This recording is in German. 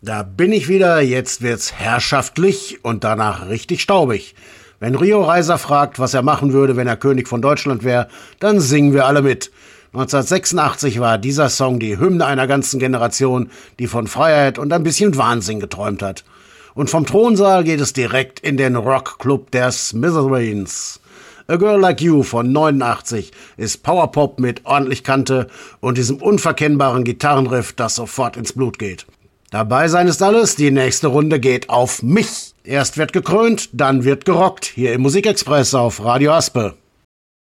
Da bin ich wieder, jetzt wird's herrschaftlich und danach richtig staubig. Wenn Rio Reiser fragt, was er machen würde, wenn er König von Deutschland wäre, dann singen wir alle mit. 1986 war dieser Song die Hymne einer ganzen Generation, die von Freiheit und ein bisschen Wahnsinn geträumt hat. Und vom Thronsaal geht es direkt in den Rockclub der Smithereens. A Girl Like You von 89 ist Powerpop mit ordentlich Kante und diesem unverkennbaren Gitarrenriff, das sofort ins Blut geht. Dabei sein ist alles, die nächste Runde geht auf mich. Erst wird gekrönt, dann wird gerockt, hier im Musikexpress auf Radio Aspe.